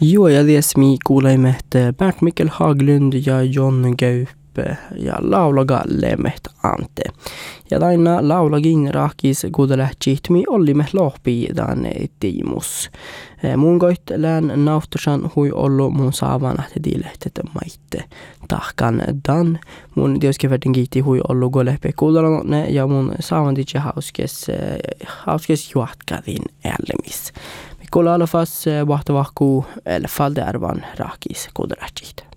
Joo, ja liesmi kuulemme, että Bernt Mikkel Haglund ja John Gaup ja laulagalle ante. Ja laina laulagin rahkis kuudelähtjihtmi ollimme lohpi tänne tiimus. Mun koittelään nauftusan hui ollu mun saavan lähtedilehtet maitte tahkan dan. Mun dioskevertin kiitti hui ollu golepe kuudelanne ja mun saavan ditje hauskes juotkadin ällemis. Kuulla alafas vahtavahku elfalde arvan rahkis kuudelähtjihti.